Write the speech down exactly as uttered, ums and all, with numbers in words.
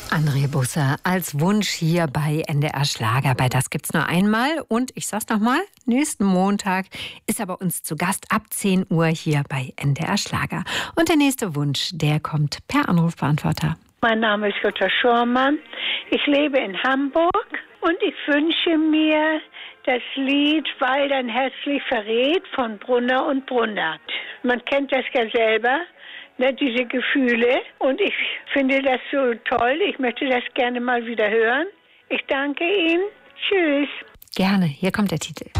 André Busse als Wunsch hier bei N D R Schlager. Bei Das gibt's nur einmal. Und ich sag's nochmal, nächsten Montag ist er bei uns zu Gast ab zehn Uhr hier bei N D R Schlager. Und der nächste Wunsch, der kommt per Anrufbeantworter. Mein Name ist Jutta Schormann. Ich lebe in Hamburg und ich wünsche mir das Lied Weil dein Herz dich verrät von Brunner und Brunner. Man kennt das ja selber. Ne, diese Gefühle. Und ich finde das so toll. Ich möchte das gerne mal wieder hören. Ich danke Ihnen. Tschüss. Gerne. Hier kommt der Titel.